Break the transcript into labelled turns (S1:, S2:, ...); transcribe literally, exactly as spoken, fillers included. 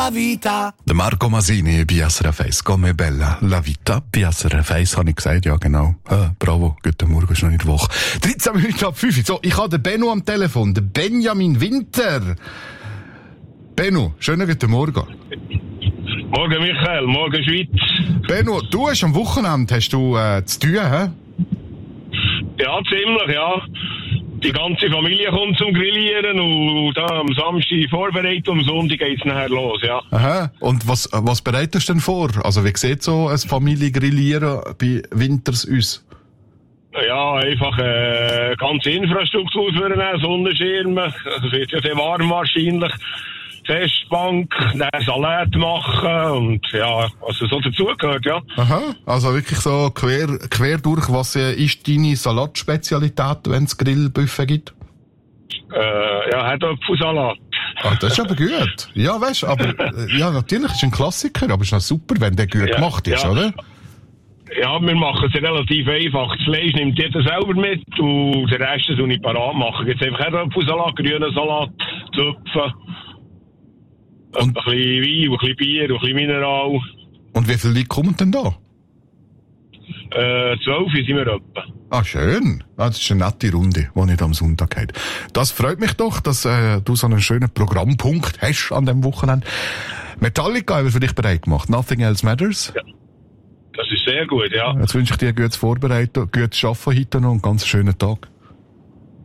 S1: Vita.
S2: Der Marco Masini bei S R F eins. Come bella la vita. Bei S R F eins habe ich gesagt, ja genau. Ah, bravo, guten Morgen, ist noch nicht Woche. dreizehn Minuten ab fünf. So, ich habe den Benno am Telefon, den Benjamin Winter. Benno, schönen guten Morgen.
S3: Morgen Michael, morgen Schweiz.
S2: Benno, du hast am Wochenende hast du, äh, zu tun, hä?
S3: Ja, ziemlich, ja. Die ganze Familie kommt zum Grillieren und da am Samstag vorbereitet, am Sonntag geht's nachher los, ja.
S2: Aha. Und was, was bereitest du denn vor? Also, wie sieht so ein Familiengrillieren bei Winters aus?
S3: Ja, einfach, äh, ganze Infrastruktur für einen Sonnenschirm. Es wird ja sehr warm wahrscheinlich. Testbank, dann Salat machen und ja, was so dazugehört, ja.
S2: Aha, also wirklich so quer, quer durch, was äh, ist deine Salatspezialität, wenn es Grillbuffet gibt?
S3: Äh, ja, Herdöpfelsalat.
S2: Ah, das ist aber gut. Ja, weißt du, aber, äh, ja, natürlich ist ein Klassiker, aber es ist noch super, wenn der gut
S3: Ja,
S2: gemacht ist,
S3: ja.
S2: oder?
S3: Ja, wir machen es relativ einfach. Das Fleisch nimmt jeder selber mit und den Rest das ich parat machen. Jetzt einfach Herdöpfelsalat, grünen Salat, Zupfen.
S2: Und-
S3: Ein bisschen Wein, ein bisschen Bier, ein bisschen Mineral.
S2: Und wie viele Leute kommen denn da?
S3: Äh, zwölf sind wir etwa.
S2: Ah, schön. Ah, das ist eine nette Runde, die nicht am Sonntag hat. Das freut mich doch, dass äh, du so einen schönen Programmpunkt hast an dem Wochenende. Metallica haben wir für dich bereit gemacht. Nothing Else Matters.
S3: Ja. Das ist sehr gut, ja.
S2: Jetzt wünsche ich dir ein gutes Vorbereiten, gutes Arbeiten heute noch und einen ganz schönen Tag.